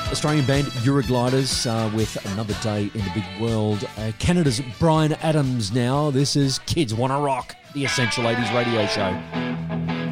Australian band Eurogliders with Another Day in the Big World. Canada's Bryan Adams now. This is Kids Wanna Rock, the Essential 80s radio show.